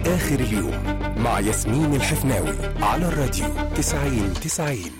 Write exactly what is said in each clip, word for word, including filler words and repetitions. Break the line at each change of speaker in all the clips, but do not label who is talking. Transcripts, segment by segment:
آخر اليوم مع ياسمين الحفناوي على الراديو تسعين تسعين.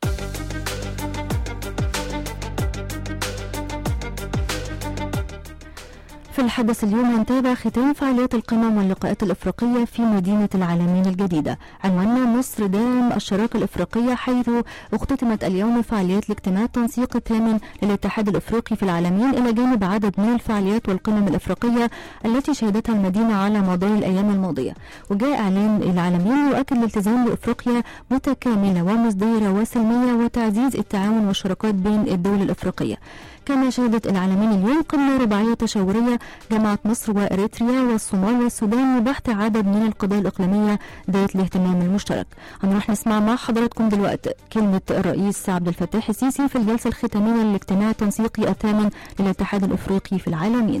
في الحدث اليوم هنتابع ختام فعاليات القمم واللقاءات الإفريقية في مدينة العالمين الجديدة. عنواننا مصر داعم الشراكة الإفريقية، حيث اختتمت اليوم فعاليات الاجتماع التنسيق الثامن للاتحاد الإفريقي في العالمين، إلى جانب عدد من الفعاليات والقمم الإفريقية التي شهدتها المدينة على مدار الأيام الماضية. وجاء إعلان العالمين يؤكد الالتزام بإفريقيا متكاملة ومزدهرة وسلمية وتعزيز التعاون والشراكات بين الدول الإفريقية. كما شهدت العالمين اليوم قمة رباعية تشاورية جمعت مصر وإريتريا والصومال والسودان لبحث عدد من القضايا الإقليمية ذات الاهتمام المشترك. هنروح نسمع مع حضراتكم دلوقتي كلمة الرئيس عبد الفتاح السيسي في الجلسة الختامية للاجتماع التنسيقي الثامن للاتحاد الإفريقي في العالمين.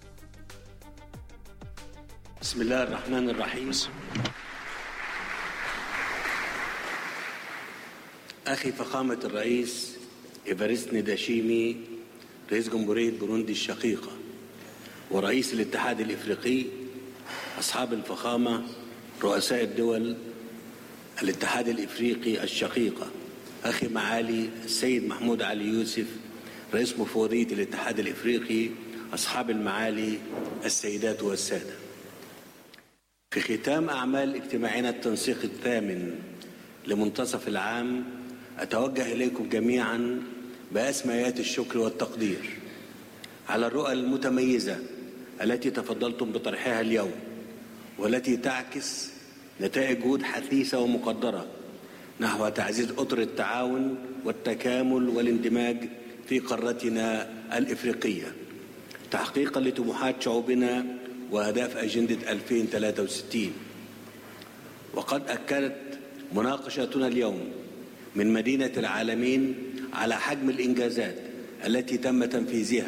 بسم الله الرحمن الرحيم. أخي فخامة الرئيس إيفارست نداشيمي رئيس جمهورية بوروندي الشقيقة ورئيس الاتحاد الإفريقي، أصحاب الفخامة رؤساء الدول الاتحاد الإفريقي الشقيقة، أخي معالي السيد محمود علي يوسف رئيس مفوضية الاتحاد الإفريقي، أصحاب المعالي السيدات والسادة. في ختام أعمال اجتماعنا التنسيق الثامن لمنتصف العام، أتوجه إليكم جميعا بأسميات الشكر والتقدير على الرؤى المتميزة التي تفضلتم بطرحها اليوم، والتي تعكس نتائج جهود حثيثة ومقدرة نحو تعزيز أطر التعاون والتكامل والاندماج في قارتنا الإفريقية، تحقيقا لطموحات شعوبنا وأهداف أجندة ألفين وثلاثة وستين. وقد أكدت مناقشتنا اليوم من مدينة العالمين على حجم الإنجازات التي تم تنفيذها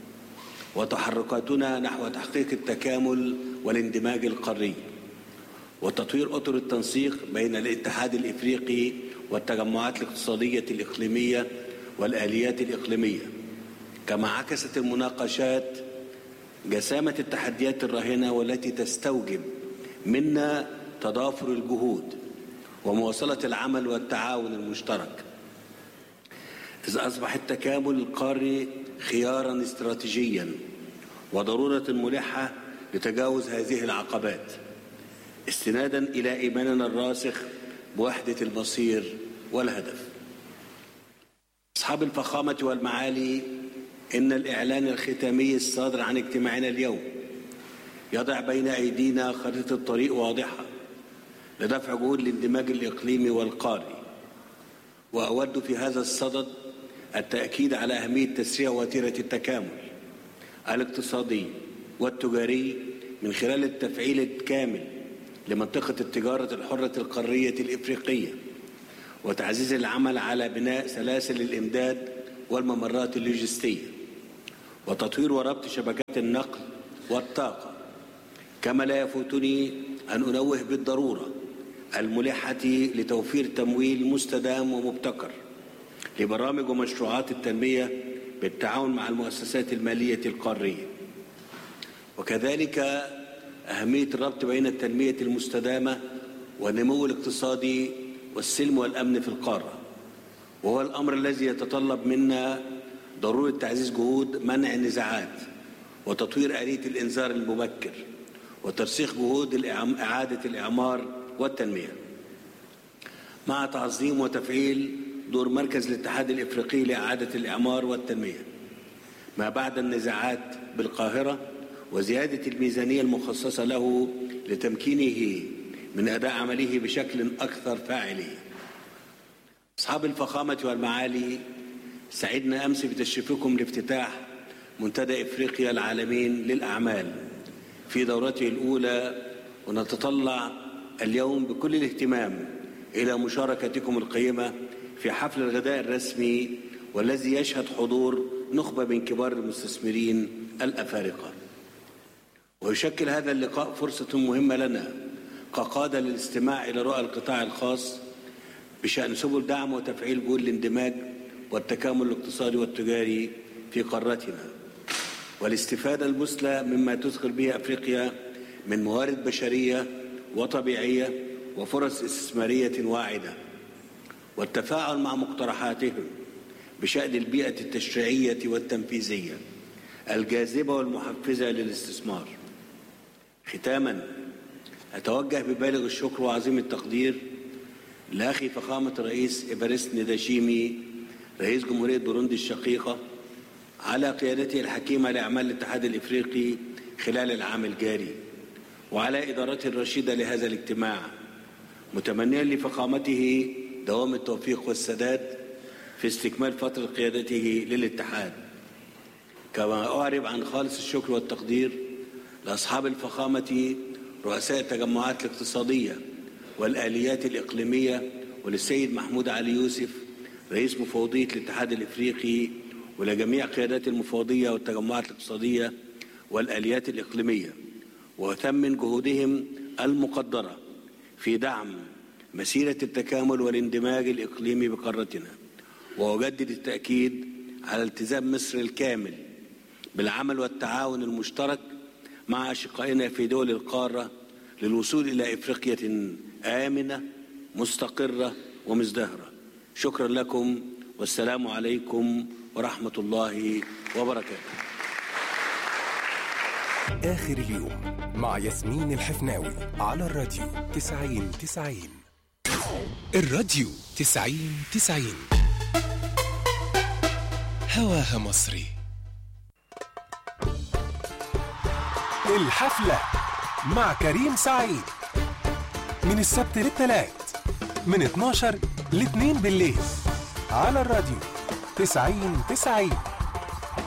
وتحركاتنا نحو تحقيق التكامل والاندماج القاري وتطوير أطر التنسيق بين الاتحاد الإفريقي والتجمعات الاقتصادية الإقليمية والآليات الإقليمية. كما عكست المناقشات جسامة التحديات الراهنة والتي تستوجب منا تضافر الجهود ومواصلة العمل والتعاون المشترك، إذ أصبح التكامل القاري خيارا استراتيجيا وضرورة ملحة لتجاوز هذه العقبات، استنادا إلى إيماننا الراسخ بوحدة المصير والهدف. أصحاب الفخامة والمعالي، إن الإعلان الختامي الصادر عن اجتماعنا اليوم يضع بين أيدينا خريطة طريق واضحة لدفع جهود الاندماج الإقليمي والقاري. وأود في هذا الصدد التأكيد على أهمية تسريع وتيرة التكامل الاقتصادي والتجاري من خلال التفعيل الكامل لمنطقة التجارة الحرة القارية الإفريقية، وتعزيز العمل على بناء سلاسل الإمداد والممرات اللوجستية، وتطوير وربط شبكات النقل والطاقة. كما لا يفوتني أن أنوه بالضرورة الملحة لتوفير تمويل مستدام ومبتكر لبرامج ومشروعات التنمية بالتعاون مع المؤسسات المالية القارية، وكذلك أهمية الربط بين التنمية المستدامة والنمو الاقتصادي والسلم والأمن في القارة، وهو الأمر الذي يتطلب منا ضرورة تعزيز جهود منع النزاعات وتطوير آلية الإنذار المبكر وترسيخ جهود إعادة الإعمار والتنمية، مع تعظيم وتفعيل دور مركز الاتحاد الإفريقي لإعادة الإعمار والتنمية ما بعد النزاعات بالقاهرة، وزيادة الميزانية المخصصة له لتمكينه من أداء عمله بشكل أكثر فاعلية. أصحاب الفخامة والمعالي، سعدنا أمس بتشريفكم لافتتاح منتدى إفريقيا العالمين للأعمال في دورته الأولى، ونتطلع اليوم بكل الاهتمام إلى مشاركتكم القيمة في حفل الغداء الرسمي، والذي يشهد حضور نخبة من كبار المستثمرين الأفارقة. ويشكل هذا اللقاء فرصة مهمة لنا كقادة للاستماع إلى رؤى القطاع الخاص بشأن سبل دعم وتفعيل جهود الاندماج والتكامل الاقتصادي والتجاري في قارتنا، والاستفادة المثلى مما تثقل به أفريقيا من موارد بشرية وطبيعية وفرص استثمارية واعدة، والتفاعل مع مقترحاتهم بشأن البيئة التشريعية والتنفيذية الجاذبة والمحفزة للاستثمار. ختاماً، أتوجه ببالغ الشكر وعظيم التقدير لأخي فخامة الرئيس إيفارست نداشيمي رئيس جمهورية بوروندي الشقيقة على قيادته الحكيمة لأعمال الاتحاد الإفريقي خلال العام الجاري، وعلى إدارته الرشيدة لهذا الاجتماع، متمنيا لفخامته دوام التوفيق والسداد في استكمال فترة قيادته للاتحاد. كما أعرب عن خالص الشكر والتقدير لأصحاب الفخامة رؤساء التجمعات الاقتصادية والآليات الإقليمية، وللسيد محمود علي يوسف رئيس مفوضية الاتحاد الإفريقي، ولجميع قيادات المفوضية والتجمعات الاقتصادية والآليات الإقليمية، وأثمن جهودهم المقدرة في دعم مسيرة التكامل والاندماج الإقليمي بقارتنا. وأجدد التأكيد على التزام مصر الكامل بالعمل والتعاون المشترك مع أشقائنا في دول القارة للوصول إلى إفريقيا آمنة مستقرة ومزدهرة. شكرا لكم، والسلام عليكم ورحمة الله وبركاته.
آخر اليوم مع ياسمين الحفناوي على الراديو تسعين تسعين. الراديو تسعين تسعين هواها مصري. الحفلة مع كريم سعيد من السبت للثلاث من اتناشر ل اتنين بالليل على الراديو تسعين تسعين.